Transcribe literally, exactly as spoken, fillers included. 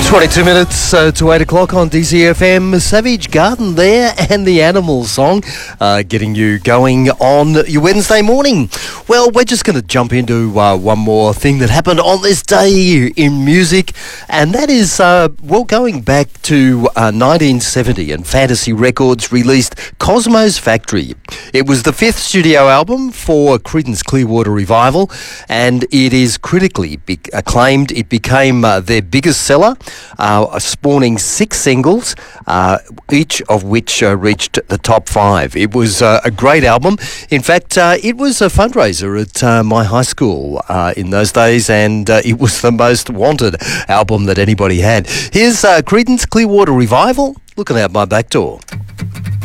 twenty-two minutes uh, to eight o'clock on D C F M. Savage Garden there and the Animals song uh, getting you going on your Wednesday morning. Well, we're just going to jump into uh, one more thing that happened on this day in music, and that is, uh, well, going back to uh, nineteen seventy, and Fantasy Records released Cosmo's Factory. It was the fifth studio album for Creedence Clearwater Revival, and it is critically be- acclaimed. It became uh, their biggest seller, uh, spawning six singles, uh, each of which uh, reached the top five. It was uh, a great album. In fact, uh, it was a fundraiser at uh, my high school uh, in those days, and uh, it was the most wanted album that anybody had. Here's uh, Creedence Clearwater Revival, Looking Out My Back Door.